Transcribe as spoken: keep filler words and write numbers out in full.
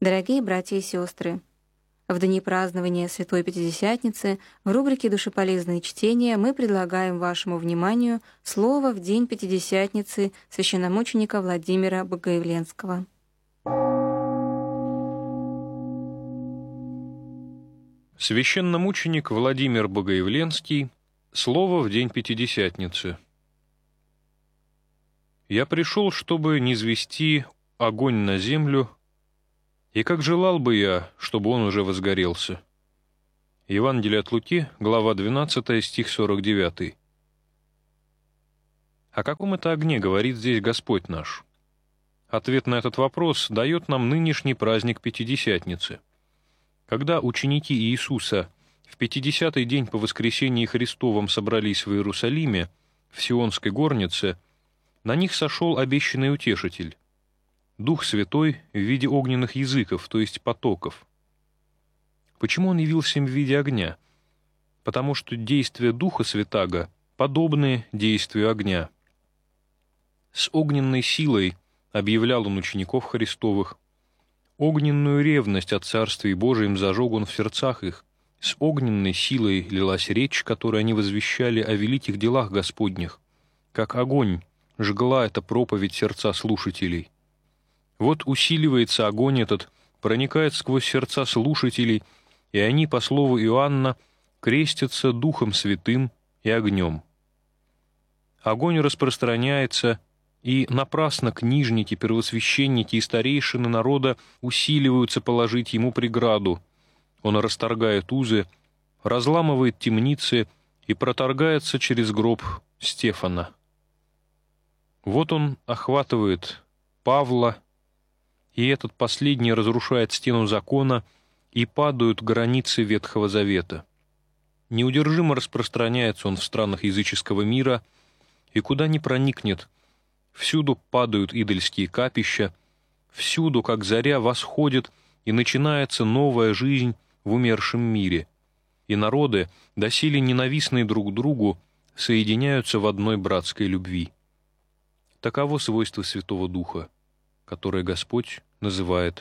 Дорогие братья и сестры, в дни празднования Святой Пятидесятницы в рубрике «Душеполезные чтения» мы предлагаем вашему вниманию слово в день Пятидесятницы священномученика Владимира Богоявленского. Священномученик Владимир Богоявленский. Слово в день Пятидесятницы. «Я пришел, чтобы низвести огонь на землю, и как желал бы я, чтобы он уже возгорелся». Евангелие от Луки, глава двенадцатая, стих сорок девятый. О каком это огне говорит здесь Господь наш? Ответ на этот вопрос дает нам нынешний праздник Пятидесятницы. Когда ученики Иисуса в пятидесятый день по воскресении Христовом собрались в Иерусалиме, в Сионской горнице, на них сошел обещанный Утешитель, Дух Святой в виде огненных языков, то есть потоков. Почему он явился им в виде огня? Потому что действия Духа Святаго подобны действию огня. С огненной силой объявлял он учеников Христовых, огненную ревность от Царствия Божиим зажег он в сердцах их, с огненной силой лилась речь, которой они возвещали о великих делах Господних, как огонь жгла эта проповедь сердца слушателей. Вот усиливается огонь этот, проникает сквозь сердца слушателей, и они, по слову Иоанна, крестятся Духом Святым и огнем. Огонь распространяется, и напрасно книжники, первосвященники и старейшины народа усиливаются положить ему преграду. Он расторгает узы, разламывает темницы и проторгается через гроб Стефана. Вот он охватывает Павла, и этот последний разрушает стену закона, и падают границы Ветхого Завета. Неудержимо распространяется он в странах языческого мира, и куда ни проникнет, всюду падают идольские капища, всюду, как заря, восходит, и начинается новая жизнь в умершем мире, и народы, доселе ненавистные друг другу, соединяются в одной братской любви. Таково свойство Святого Духа, которое Господь называет